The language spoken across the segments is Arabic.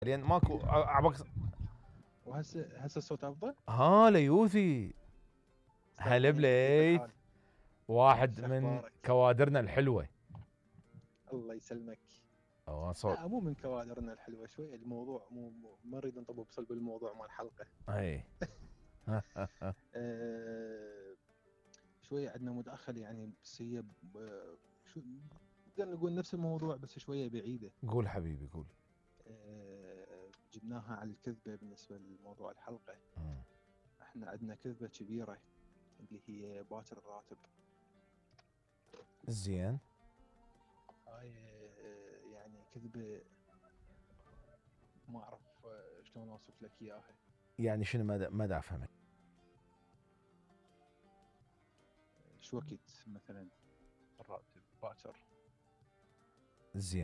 لان ماكو عبق. وهسه الصوت افضل؟ ليوثي، هلا بليث، واحد من كوادرنا الحلوه. الله يسلمك. صوت. لا مو من كوادرنا الحلوه، شوي الموضوع ما نريد نطب بصلب الموضوع مال الحلقه. اي. شويه عندنا مداخله يعني، بس هي شو نقدر نقول نفس الموضوع بس شويه بعيده. قول حبيبي قول. جبناها على الكذبه بالنسبه لموضوع الحلقه. احنا عندنا كذبه كبيره اللي هي باكر الراتب. زين. هاي يعني كذبه ما اعرف شلون اوصف لك اياها. يعني شنو؟ ما افهمك. شو وقت مثلا الراتب باكر؟ زين.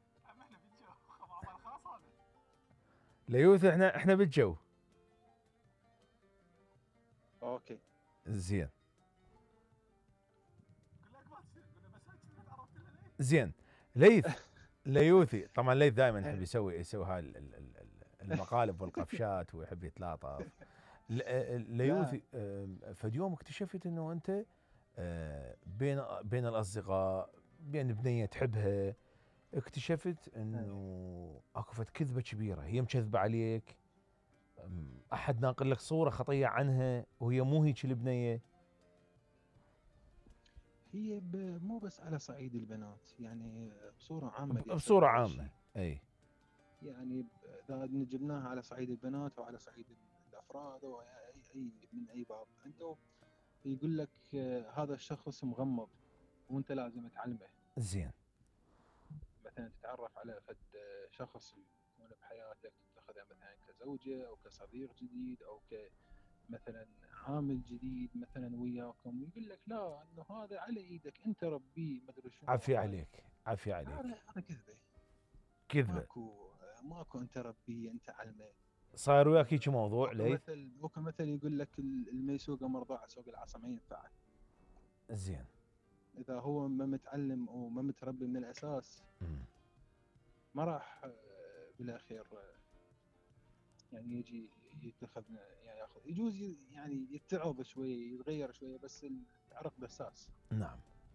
ليوث احنا بالجو. اوكي زين. زين. ليوثي طبعا ليث دائما يحب يسوي هاي المقالب والقفشات ويحب يتلاطف. ليوثي، فد يوم اكتشفت انه انت بين الاصدقاء، بين بنيه تحبها، اكتشفت انه اكو فد كذبه كبيره، هي مكذبه عليك، احد ناقل لك صوره خطيه عنها وهي مو هيك البنيه. هي مو بس على صعيد البنات، يعني بصوره عامه. بصوره عامه اي. يعني اذا جبناها على صعيد البنات او على صعيد الافراد او اي من اي باب، انت يقول لك هذا الشخص مغمض وانت لازم تعلمه. زين. مثلا تتعرف على فد شخص يكون بحياتك، تتخذه مثلا كزوجه او كصديق جديد او مثلا عامل جديد مثلا وياكم، يقول لك لا انه هذا على ايدك انت ربيه، ما ادري شنو. عافية عليك عافية عليك. هذا كذبه. ماكو انت ربيه انت علمه. صاير وياك هيك موضوع ليث؟ مثل يقول لك الميسوقه مرضعه سوق العصا ما ينفعه. زين. اذا هو ما متعلم وما متربي من الاساس ما راح بالاخير يعني يجي يتخذ، يعني ياخذ، يجوز يعني يتعظ شويه، يتغير شويه، بس العرق دساس. نعم.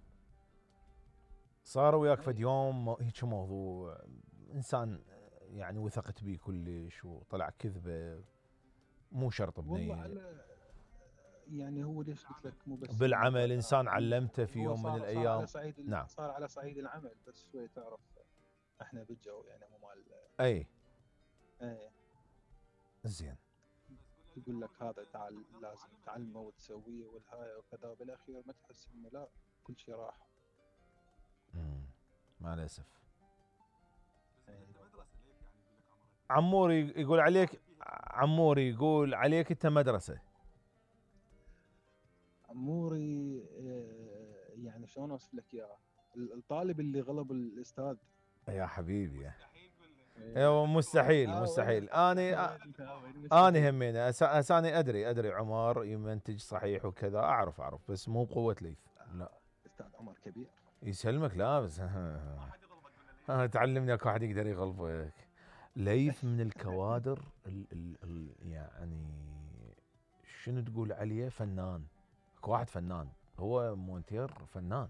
صار وياك فد يوم هيك موضوع، انسان يعني وثقت به كلش وطلع كذبه، مو شرط بنيه والله على يعني هو ليش قلت لك مو بس بالعمل، انسان علمته في يوم من صار على الايام. صعيد نعم. صار على صعيد العمل، بس شوي تعرف احنا بالجو يعني مو مال. اي. ايه. زين. يقول لك هذا تعال لازم تعلمه وتسويه والهاي وكذا، بالاخير ما تحس انه لا كل شيء راح. مع الاسف. عموري يقول عليك، عموري يقول عليك انت مدرسه. عموري يعني شلون اوصف لك اياه؟ الطالب اللي غلب الاستاذ. يا حبيبي ايوه مستحيل اني همينه اساني ادري عمر يمنتج صحيح وكذا، اعرف بس مو بقوه ليث. لا استاذ عمر كبير يسلمك. لا بس تعلمني اكو واحد يقدر يغلبك. ليث من الكوادر يعني شنو تقول عليه؟ فنان. اكو واحد فنان، هو مونتير فنان.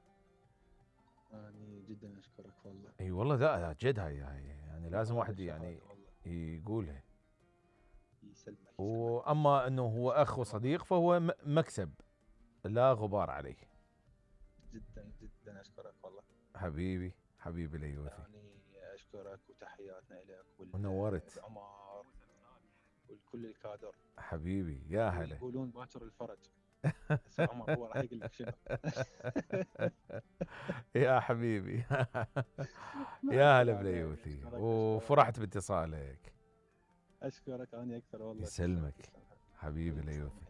يعني جدا اشكرك والله. اي والله لا جد، هاي يعني لازم واحد يعني يقولها. يسلمك. واما انه هو اخ وصديق فهو مكسب لا غبار عليه. جدا اشكرك والله حبيبي ليوثي. يعني اشكرك وتحياتنا لك ونورت عمر والكل الكادر حبيبي. يا هلا. يقولون باكر الفرج. عمر هو راح يقول لك شنو. يا حبيبي. يا هلا بليوثي، وفرحت باتصالك. اشكرك انا اكثر والله. يسلمك حبيبي ليوثي.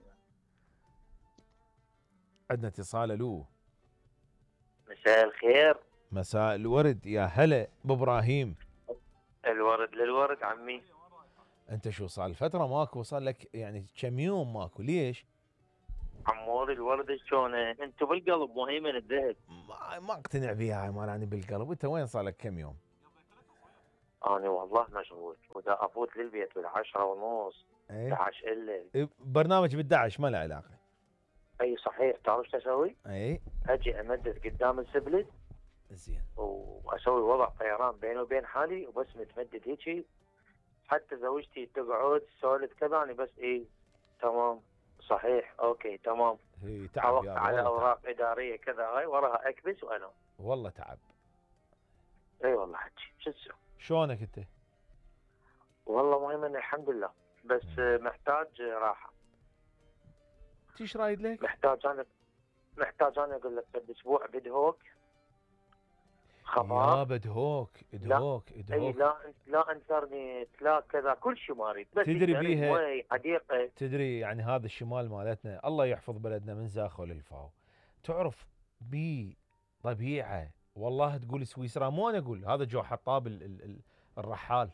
عندنا اتصال. الو. مساء الخير. مساء الورد. يا هلا بابراهيم. الورد للورد عمي. انت شو صار الفتره ماكو؟ صار لك يعني كم يوم ماكو، ليش؟ عمور الورد شلونه؟ انتم بالقلب مو هي من الذهب. ما اقتنع بيها هاي مال اني بالقلب. انت وين صار لك كم يوم؟ انا والله مشغول ودا افوت للبيت بال10:30 ايه 11 الا. إيه، برنامج بالدعش ما له علاقه. اي صحيح. تعرف ايش اسوي؟ اي اجي امدد قدام السبلت زين. واسوي وضع طيران بيني وبين حالي وبس متمدد هيجي. حتى زوجتي تقعد تسولف كذا انا بس تمام صحيح اوكي تمام. هي تعب اوقع يابا على والله تعب. اوراق اداريه كذا هاي وراها اكبس وانا. والله تعب. اي والله حجي شو تسوي؟ شلونك انت؟ والله مهيمن الحمد لله بس محتاج راحه. تيش رايد لك؟ محتاج انا اقول لك قد اسبوع بدهوك يا خبر. بدهوك اي ادهوك. لا انترنت لا كذا كل شيء ما اريد بس تدري يشتري بيها مي حديقه. تدري يعني هذا الشمال مالتنا الله يحفظ بلدنا من زاخو للفاو. تعرف بي طبيعه والله تقول سويسرا مو انا اقول هذا جو حطاب الرحال.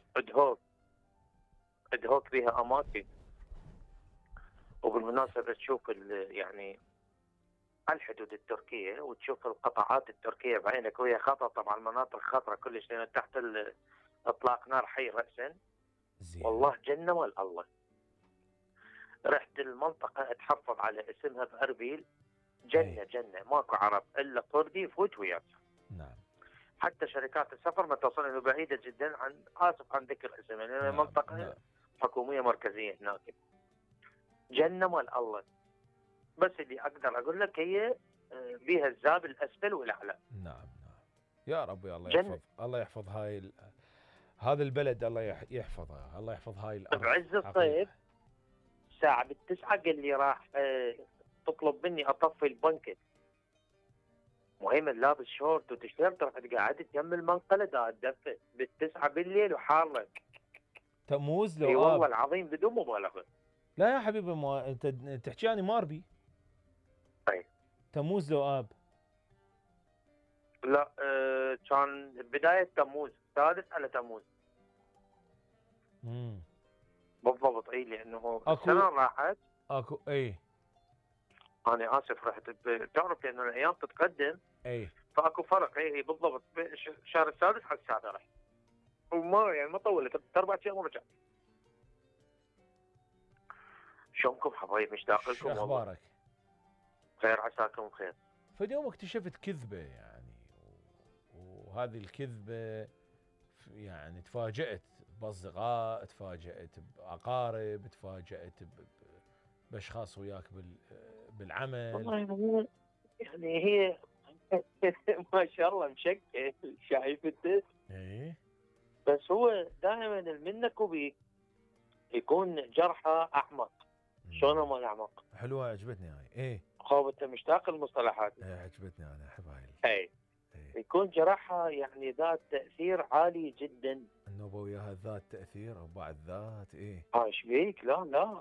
ادهوك بها اماكن. وبالمناسبه تشوف يعني الحدود التركيه وتشوف القطاعات التركيه بعينك وهي خطر طبعا مناطق خطره كلش لان تحت اطلاق نار حي راسا. زين. والله جنه مال الله. رحت المنطقه اتحفظ على اسمها باربيل جنه جنه ماكو عرب الا كردي فوت وياك. نعم. حتى شركات السفر ما توصل انه بعيده جدا عن اسف عن ذكر اسمها لان نعم. منطقه نعم. حكوميه مركزيه هناك. جنه مال الله. بس اللي اقدر اقول لك هي بيها الزاب الاسفل والاعلى. نعم نعم. يا ربي الله جنة. يحفظ الله يحفظ هذا البلد الله يحفظها الله يحفظ هاي الارض. بعز الصيف الساعه بالتسعة قال لي راح تطلب مني اطفي البنكت. مهيمن لابس شورت وتيشيرت رحت قاعد يم المنقله دا اتدفى بالتسعة بالليل وحارك. تموز لو اي اب. والله العظيم بدون مبالغه. لا يا حبيبي انت تحكياني ماربي. اي تموز لو اب. لا كان بدايه تموز السادس على تموز. بالضبط اي لانه السنه راحت. اكو اي. انا اسف رحت تعرف لانه الايام تتقدم. اي فاكو فرق اي بالضبط الشهر السادس على السابع رحت. وما يعني ما طولت 4 ايام ورجعت. شلونكم حبايب مشتاق لكم والله. اخبارك؟ خير عساكم بخير. فاليوم اكتشفت كذبه يعني وهذه الكذبه يعني تفاجأت باصدقاء تفاجأت باقارب تفاجأت باشخاص وياك بالعمل. والله يعني هي ما شاء الله مشكل شايف انت. ايه بس هو دائما المنك وبي يكون جرحه اعمق. شلون مال اعمق؟ حلوه عجبتني هاي. ايه خوف انت مشتاق المصطلحات. ايه عجبتني انا احب هاي. اي يكون جرحها يعني ذات تاثير عالي جدا. النوبه وياها ذات تاثير او بعد ذات ايه. ايش بيك؟ لا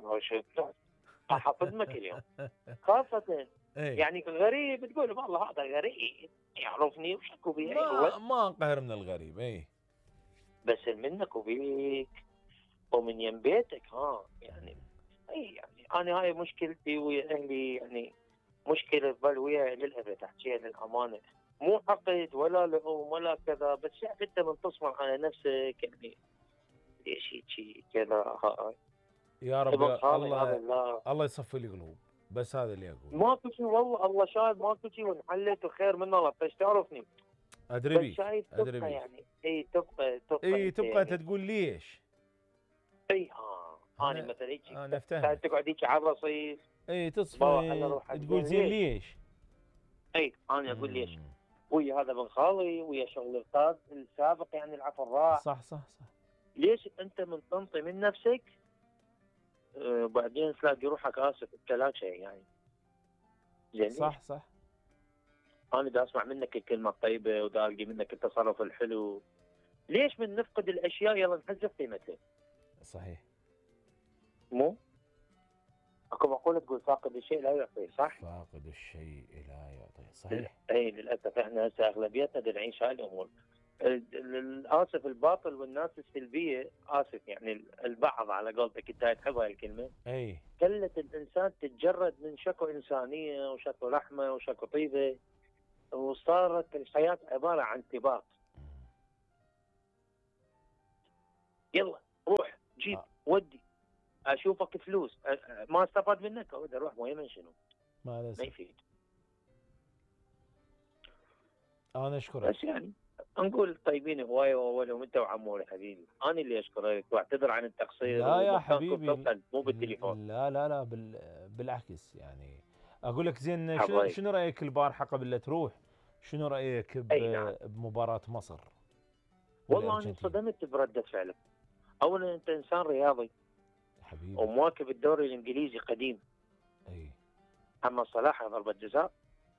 احفظمك اليوم خاصه. ايه يعني غريب تقول والله هذا غريب يعرفني وشكو بي. ما انقهر من الغريب. ايه بس منك وبيك ومن يم بيتك يعني اي يعني انا هاي مشكلتي ويا اهلي يعني مشكله تظل وياي للابد احكيها للامانه. مو حقد ولا لؤم ولا كذا بس شايف انت من تصبر على نفسك يعني ليش هيك كذا. يا رب الله يصفي لي قلوب بس هذا اللي اقول. ماكو شيء والله الله شاهد ماكو شيء وانحلت وخير من الله بس تعرفني. ادري بيك ادري بيك يعني تبقى انت تقول ليش. اي انا مثلا هيك انا افتهم تقعد هيك على الرصيف. اي تصفى تقول زين ليش. اي انا اقول ليش. ويا هذا بن خالي ويا شغل الاستاذ السابق يعني العفو الراح. صح ليش انت من تنطي من نفسك وبعدين تلاقي روحك اسف الثلاثه يعني. زين صح انا دا اسمع منك الكلمه الطيبه ودا القي منك التصرف الحلو. ليش من نفقد الاشياء يلا نحذف قيمتها. صحيح. مو اكو مقوله تقول فاقد الشيء لا يعطيه. صح فاقد الشيء لا يعطيه. صحيح. اي للاسف احنا هسه اغلبيتنا نعيش هاي الامور. للاسف الباطل والناس السلبيه اسف يعني البعض على قولتك انت تحب هاي الكلمه. اي خلت الانسان تتجرد من شكو انسانيه وشكو رحمه وشكو طيبه وصارت الحياه عباره عن سباق. يلا روح جيب ودي اشوفك فلوس ما استفاد منك او اروح وين شنو ما ما لازم. يفيد. انا اشكرك. بس يعني نقول طيبين هوايه واولهم انت وعموري حبيبي، انا اللي اشكرك واعتذر عن التقصير. لا يا ومكانكم حبيبي، بالقلب مو بالتليفون. لا لا لا، بالعكس يعني. اقول لك زين، حبايب. شنو رايك البارحه قبل لا تروح؟ شنو رايك اي نعم. بمباراه مصر والله انا والارجنتين؟ انصدمت برده فعلك. اولا انت انسان رياضي حبيبي. ومواكب الدوري الانجليزي قديم. اي اما صلاح ضربه جزاء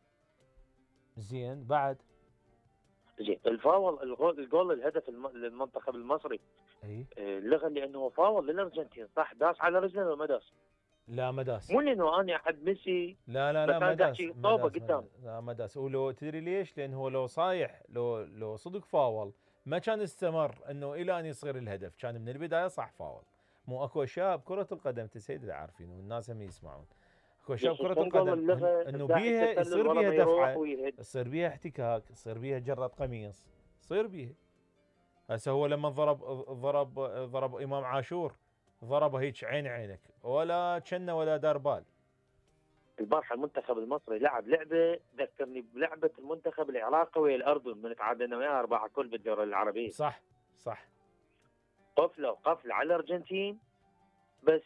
زين بعد. زين الفاول الجول الهدف للمنتخب المصري اي لغى لانه فاول للارجنتين صح، داس على رجله ولا ما داس؟ لا ما داس. مو لانه انا احد ميسي لا لا بس لا انا ما دا داس، أحكي ما صوبه داس، قدام. لا ما داس. ولو تدري ليش؟ لان هو لو صايح، لو صدق فاول ما كان استمر انه الى ان يصير الهدف، كان من البدايه صح فاول. مو اكو اشياء بكره القدم تسيد عارفين والناس هم يسمعون. اكو اشياء بكره القدم انه بيها يصير بيها دفعه، يصير بيها احتكاك، يصير بيها جره قميص، يصير بيها. هسه هو لما ضرب امام عاشور، ضربه هيك عينك ولا كنا ولا دار بال. البارحه المنتخب المصري لعب لعبه ذكرني بلعبه المنتخب العراقي ويا الاردن من تعادلنا وياها 4-0 بالدوري العربي. صح صح. قفله على الارجنتين. بس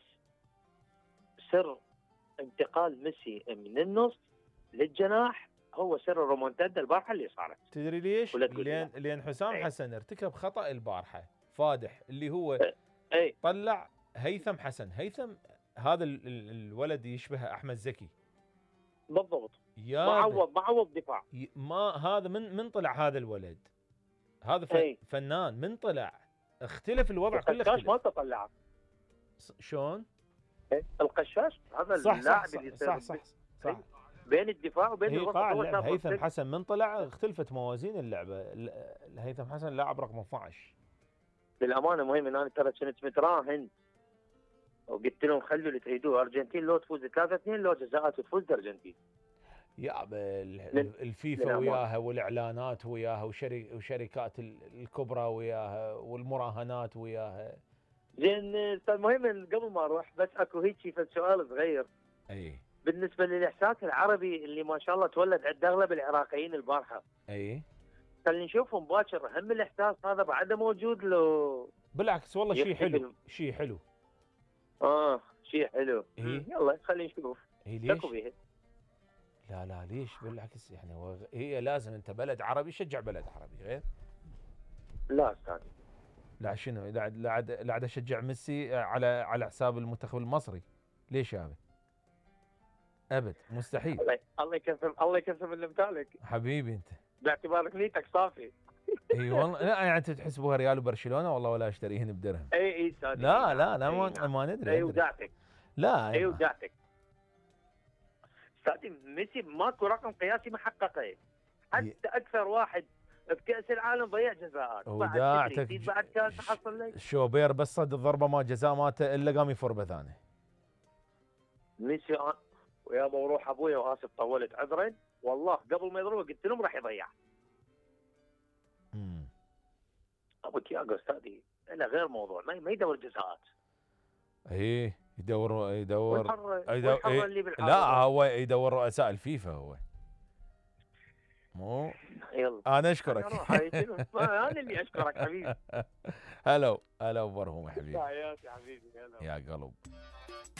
سر انتقال ميسي من النص للجناح هو سر الرومونتادا البارحه اللي صارت. تدري ليش؟ ولا تقول لا. لان حسام أي. حسن ارتكب خطأ البارحة فادح، اللي هو اي طلع هيثم حسن. هيثم هذا الولد يشبه احمد زكي بالضبط. يا معوض دفاع. ما هذا من طلع هذا الولد، هذا أي. فنان من طلع اختلف الوضع كله. القشاش ما تطلع. شلون؟ القشاش هذا صح اللاعب صح اللي صح صح, صح. بين الدفاع وبين هي الوسط. قاع اللعب. هيثم حسن من طلع اختلفت موازين اللعبة. هيثم حسن لاعب رقم 12. للامانه مهم ان انا ترى كنت متراهن وقلت لهم خلوا اللي تريدوه ارجنتين لو تفوز 3-2 لو جزاءات وتفوز الارجنتين. يا الفيفا وياها والاعلانات وياها وشركات الكبرى وياها والمراهنات وياها. زين المهم قبل ما اروح بس اكو هيك سؤال صغير. اي بالنسبه للاحساس العربي اللي ما شاء الله تولد عند اغلب العراقيين البارحه. اي خلينا نشوفهم باكر، هم الاحساس هذا بعده موجود لو؟ بالعكس والله شيء حلو، شيء حلو. شيء حلو. إيه؟ يلا خلينا نشوف. ليش؟ لا لا ليش؟ بالعكس يعني هي لازم انت بلد عربي شجع بلد عربي غير. لا استاذ. لا شنو؟ لا عاد اشجع ميسي على حساب المنتخب المصري. ليش يا ابي؟ ابد مستحيل. الله يكثر اللي بتالك حبيبي انت باعتبارك نيتك صافي. اي والله. لا يعني انت تحسبوها ريال وبرشلونه والله ولا اشتريهن بدرهم. اي استاذ. لا ما ندري. اي ودعتك. لا اي ودعتك استاذ. ميسي ماكو رقم قياسي ما حققه. حتى اكثر واحد بكاس العالم ضيع جزاءات. وداعتك بعد كاس حصل لك شوبير بس صد الضربه ما جزاء ماته الا قام يفربه ثاني. ميسي ويا بروح ابويا واسف طولت عذرا والله قبل ما يضربه قلت لهم راح يضيع. ابو تياغو استاذي لا غير موضوع ما يدور جزاءات. ايه يدور اللي لا هو يدور رؤساء الفيفا هو. مو يلا انا اشكرك. انا اللي اشكرك حبيبي. هلا وبرهم يا حبيبي. يا حبيبي يا قلب.